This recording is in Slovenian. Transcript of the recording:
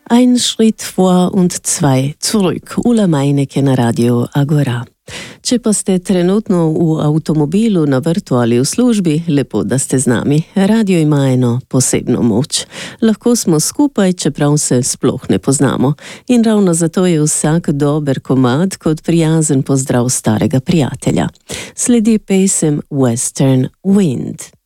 Ein Schritt vor und zwei zurück. Ula Meineke na Radio Agora. Če pa ste trenutno v avtomobilu, na vrtu ali v službi, lepo, da ste z nami. Radio ima eno posebno moč. Lahko smo skupaj, čeprav se sploh ne poznamo. In ravno zato je vsak dober komad kot prijazen pozdrav starega prijatelja. Sledi pesem Western Wind.